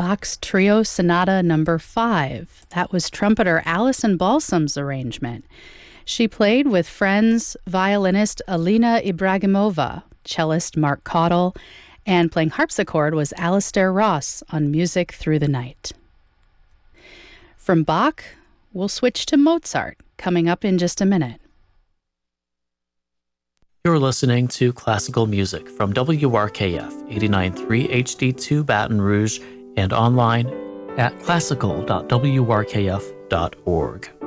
Bach's Trio Sonata No. 5. That was trumpeter Alison Balsam's arrangement. She played with friends violinist Alina Ibragimova, cellist Mark Caudill, and playing harpsichord was Alistair Ross on Music Through the Night. From Bach, we'll switch to Mozart, coming up in just a minute. You're listening to classical music from WRKF 89.3 HD2 Baton Rouge and online at classical.wrkf.org.